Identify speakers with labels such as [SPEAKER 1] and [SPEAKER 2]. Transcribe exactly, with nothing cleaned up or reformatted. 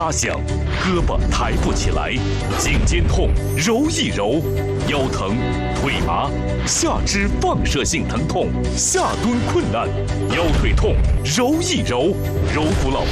[SPEAKER 1] 拉响，胳膊抬不起来，颈肩痛揉一揉，腰疼、腿麻、下肢放射性疼痛、下蹲困难，腰腿痛揉一揉，揉骨老